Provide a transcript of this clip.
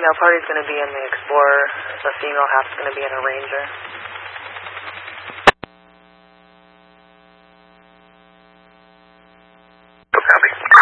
male party's going to be in the Explorer. The female half's going to be in a Ranger.